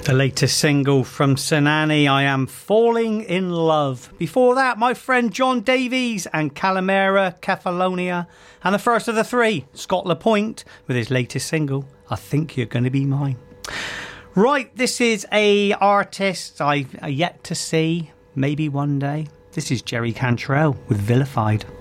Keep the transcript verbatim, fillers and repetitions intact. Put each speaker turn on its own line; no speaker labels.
The latest single from Sinani, I Am Falling in Love. Before that, my friend John Davies and Calamera Kefalonia. And the first of the three, Scott LaPointe, with his latest single, I Think You're Gonna Be Mine. Right, this is a artist I've yet to see, maybe one day. This is Jerry Cantrell with Vilified.